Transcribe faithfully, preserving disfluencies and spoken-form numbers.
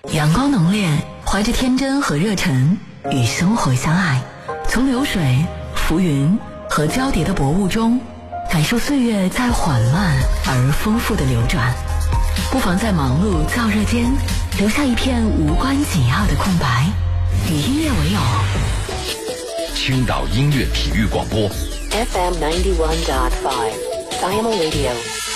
阳光浓烈，怀着天真和热忱，与生活相爱。从流水、浮云和交叠的薄雾中，感受岁月在缓慢而丰富的流转。不妨在忙碌燥热间，留下一片无关紧要的空白，与音乐为友。 青岛音乐体育广播 F M ninety one point five Siamo Radio。